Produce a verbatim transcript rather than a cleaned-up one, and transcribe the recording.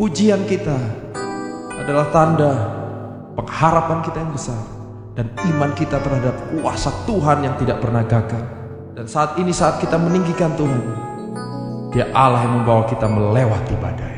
Pujian kita adalah tanda pengharapan kita yang besar dan iman kita terhadap kuasa Tuhan yang tidak pernah gagal. Dan saat ini saat kita meninggikan Tuhan, Dia Allah yang membawa kita melewati badai.